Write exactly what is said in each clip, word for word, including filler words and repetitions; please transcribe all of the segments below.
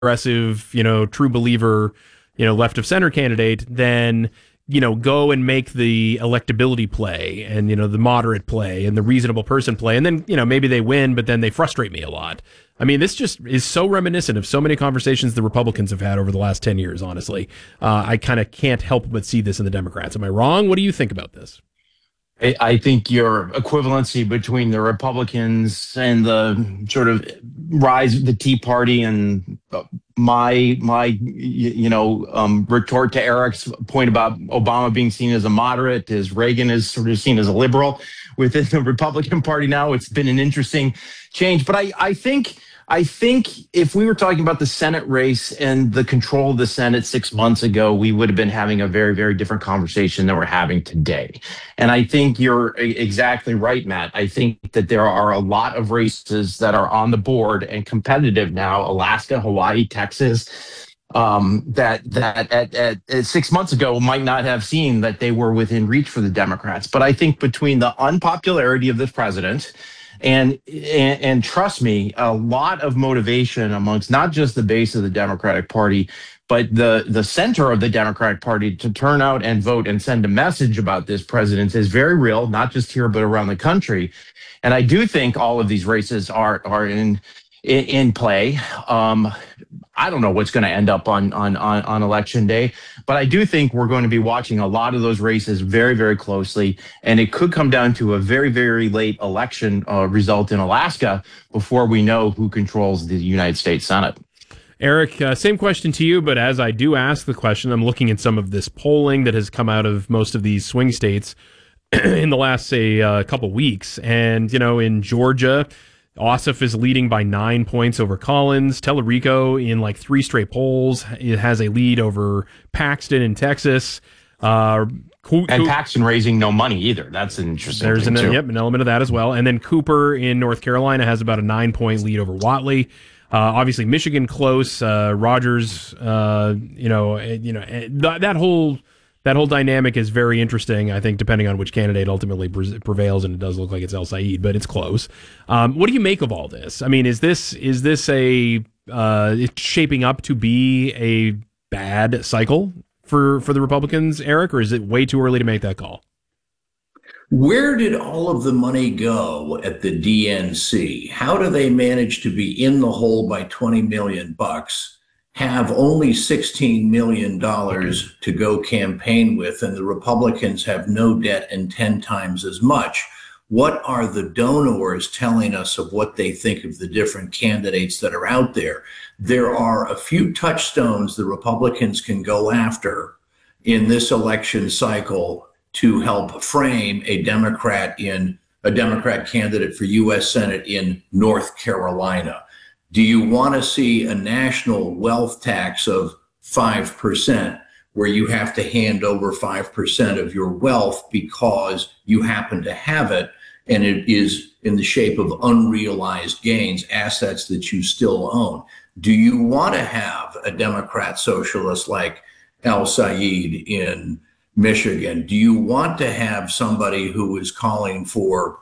progressive, you know, true believer, you know, left of center candidate, then, you know, go and make the electability play and, you know, the moderate play and the reasonable person play. And then, you know, maybe they win, but then they frustrate me a lot. I mean, this just is so reminiscent of so many conversations the Republicans have had over the last ten years, honestly. Uh, I kind of can't help but see this in the Democrats. Am I wrong? What do you think about this? I think your equivalency between the Republicans and the sort of rise of the Tea Party and my, my you know, um, retort to Eric's point about Obama being seen as a moderate, as Reagan is sort of seen as a liberal within the Republican Party now. It's been an interesting change. But I, I think... I think if we were talking about the Senate race and the control of the Senate six months ago, we would have been having a very, very different conversation than we're having today. And I think you're exactly right, Matt. I think that there are a lot of races that are on the board and competitive now, Alaska, Hawaii, Texas, um, that that at, at, at six months ago might not have seen that they were within reach for the Democrats. But I think between the unpopularity of this president And, and and trust me, a lot of motivation amongst not just the base of the Democratic Party, but the, the center of the Democratic Party to turn out and vote and send a message about this president is very real, not just here, but around the country. And I do think all of these races are are in in, in play. Um, I don't know what's going to end up on, on on on election day, but I do think we're going to be watching a lot of those races very, very closely, and it could come down to a very, very late election uh, result in Alaska before we know who controls the United States Senate. Eric, uh, same question to you, but as I do ask the question, I'm looking at some of this polling that has come out of most of these swing states in the last, say, uh, couple weeks, and, you know, in Georgia, Ossoff is leading by nine points over Collins. Tellerico, in like three straight polls, it has a lead over Paxton in Texas. Uh, Co- and Co- Paxton raising no money either. That's an interesting There's thing an, too. Yep, an element of that as well. And then Cooper in North Carolina has about a nine-point lead over Whatley. Uh, obviously, Michigan close. Uh, Rogers, uh, you know, you know th- that whole that whole dynamic is very interesting. I think depending on which candidate ultimately pre- prevails, and it does look like it's El Said, but it's close. Um, what do you make of all this? I mean, is this is this a uh, it's shaping up to be a bad cycle for for the Republicans, Eric, or is it way too early to make that call? Where did all of the money go at the D N C? How do they manage to be in the hole by twenty million bucks, have only sixteen million dollars to go campaign with, and the Republicans have no debt and ten times as much? What are the donors telling us of what they think of the different candidates that are out there? There are a few touchstones the Republicans can go after in this election cycle to help frame a Democrat in a Democrat candidate for U S Senate in North Carolina. Do you want to see a national wealth tax of five percent where you have to hand over five percent of your wealth because you happen to have it and it is in the shape of unrealized gains, assets that you still own? Do you want to have a Democrat socialist like El Said in Michigan? Do you want to have somebody who is calling for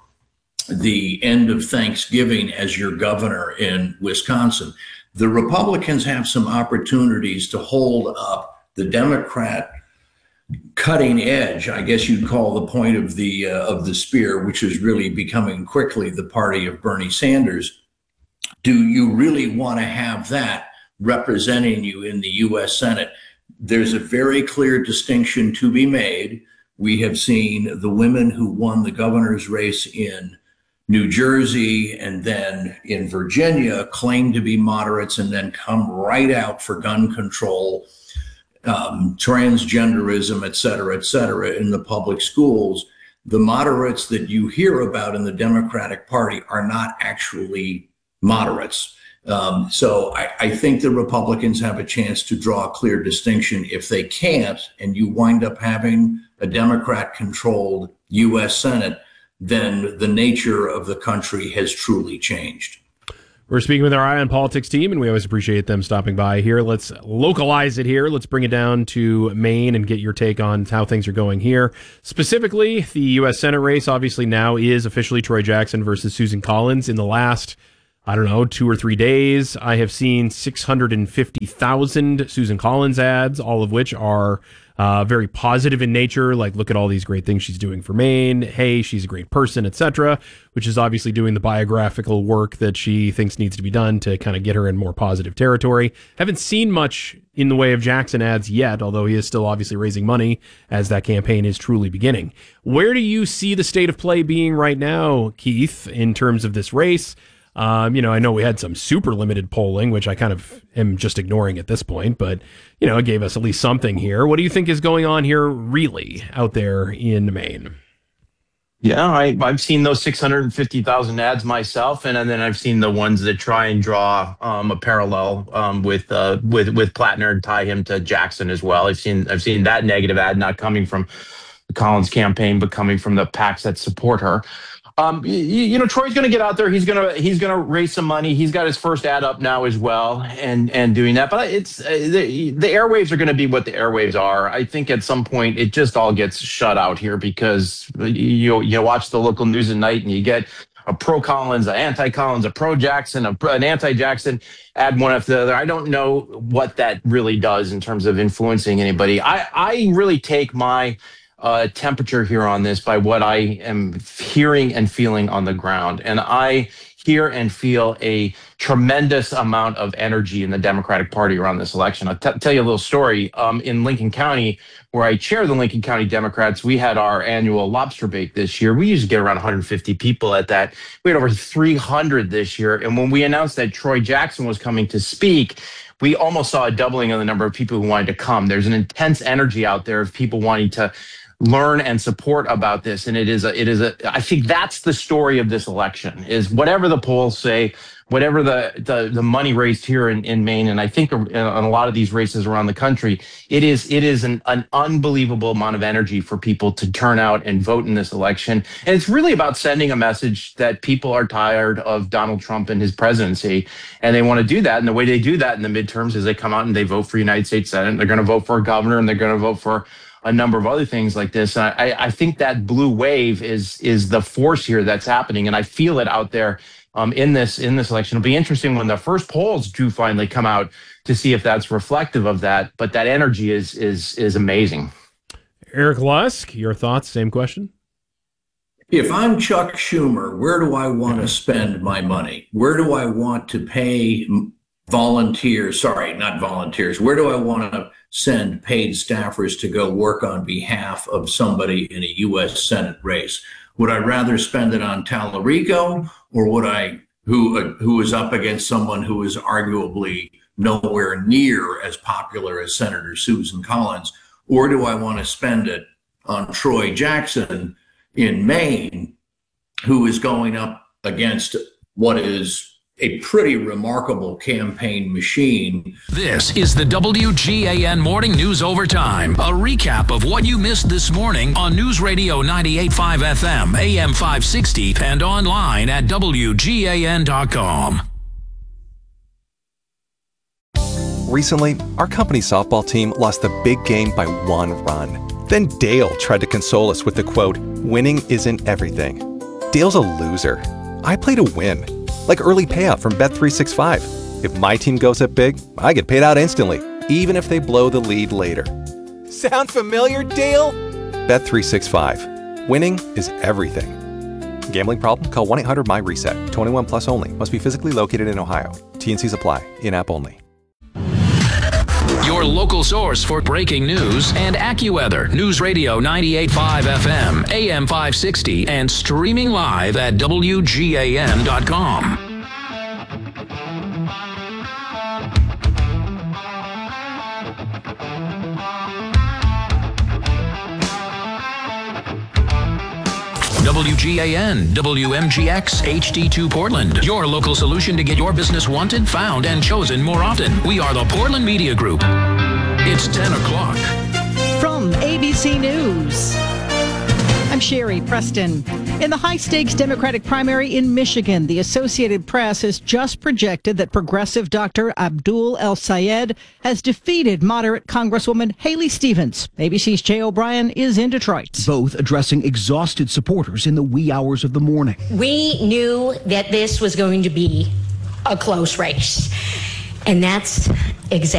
the end of Thanksgiving as your governor in Wisconsin? The Republicans have some opportunities to hold up the Democrat cutting edge, I guess you'd call the point of the uh, of the spear, which is really becoming quickly the party of Bernie Sanders. Do you really want to have that representing you in the U S Senate? There's a very clear distinction to be made. We have seen the women who won the governor's race in New Jersey and then in Virginia claim to be moderates and then come right out for gun control, um, transgenderism, et cetera, et cetera, in the public schools. The moderates that you hear about in the Democratic Party are not actually moderates. Um, so I, I think the Republicans have a chance to draw a clear distinction. If they can't, and you wind up having a Democrat-controlled U S Senate, then the nature of the country has truly changed. We're speaking with our Eye on Politics team, and we always appreciate them stopping by here. Let's localize it here. Let's bring it down to Maine and get your take on how things are going here. Specifically, the U S Senate race obviously now is officially Troy Jackson versus Susan Collins. In the last I don't know, two or three days, I have seen six hundred fifty thousand Susan Collins ads, all of which are uh, very positive in nature. Like, look at all these great things she's doing for Maine. Hey, she's a great person, et cetera, which is obviously doing the biographical work that she thinks needs to be done to kind of get her in more positive territory. Haven't seen much in the way of Jackson ads yet, although he is still obviously raising money as that campaign is truly beginning. Where do you see the state of play being right now, Keith, in terms of this race? Um, you know, I know we had some super limited polling, which I kind of am just ignoring at this point, but, you know, it gave us at least something here. What do you think is going on here really out there in Maine? Yeah, I, I've seen those six hundred fifty thousand ads myself, and, and then I've seen the ones that try and draw um, a parallel um, with uh, with with Plattner and tie him to Jackson as well. I've seen I've seen that negative ad not coming from the Collins campaign, but coming from the PACs that support her. Um, you, you know, Troy's going to get out there. He's going to he's going to raise some money. He's got his first ad up now as well, and and doing that. But it's uh, the the airwaves are going to be what the airwaves are. I think at some point it just all gets shut out here because you you watch the local news at night and you get a pro Collins, an anti Collins, a pro Jackson, a, an anti Jackson ad one after the other. I don't know what that really does in terms of influencing anybody. I I really take my Uh, temperature here on this by what I am hearing and feeling on the ground. And I hear and feel a tremendous amount of energy in the Democratic Party around this election. I'll t- tell you a little story. Um, in Lincoln County, where I chair the Lincoln County Democrats, we had our annual lobster bake this year. We used to get around one hundred fifty people at that. We had over three hundred this year. And when we announced that Troy Jackson was coming to speak, we almost saw a doubling of the number of people who wanted to come. There's an intense energy out there of people wanting to learn and support about this. And it is a, it is a, I think that's the story of this election is whatever the polls say, whatever the, the, the money raised here in, in Maine. And I think in a lot of these races around the country, it is, it is an, an unbelievable amount of energy for people to turn out and vote in this election. And it's really about sending a message that people are tired of Donald Trump and his presidency. And they want to do that. And the way they do that in the midterms is they come out and they vote for United States Senate. They're going to vote for a governor and they're going to vote for a number of other things like this. And I, I think that blue wave is is the force here that's happening, and I feel it out there um, in this in this election. It'll be interesting when the first polls do finally come out to see if that's reflective of that. But that energy is is is amazing. Eric Lusk, your thoughts? Same question. If I'm Chuck Schumer, where do I want to spend my money? Where do I want to pay volunteers? Sorry, not volunteers. Where do I want to send paid staffers to go work on behalf of somebody in a U S Senate race? Would I rather spend it on Tallarico, or would I, who uh, who is up against someone who is arguably nowhere near as popular as Senator Susan Collins, or do I want to spend it on Troy Jackson in Maine, who is going up against what is a pretty remarkable campaign machine? This is the W G A N Morning News Overtime, a recap of what you missed this morning on News Radio ninety-eight point five F M, A M five sixty, and online at W G A N dot com. Recently, our company softball team lost the big game by one run. Then Dale tried to console us with the quote, "Winning isn't everything." Dale's a loser. I play to win. Like early payout from Bet three sixty-five. If my team goes up big, I get paid out instantly, even if they blow the lead later. Sound familiar, Dale? Bet three sixty-five. Winning is everything. Gambling problem? Call one eight hundred M Y reset. twenty-one plus only. Must be physically located in Ohio. T and C's apply. In-app only. Your local source for breaking news and AccuWeather. News Radio ninety-eight point five F M, A M five sixty, and streaming live at W G A N dot com. W G A N, W M G X, H D two Portland. Your local solution to get your business wanted, found, and chosen more often. We are the Portland Media Group. It's ten o'clock. From A B C News, I'm Sherry Preston. In the high-stakes Democratic primary in Michigan, the Associated Press has just projected that progressive Doctor Abdul El-Sayed has defeated moderate Congresswoman Haley Stevens. A B C's Jay O'Brien is in Detroit. Both addressing exhausted supporters in the wee hours of the morning. We knew that this was going to be a close race. And that's exactly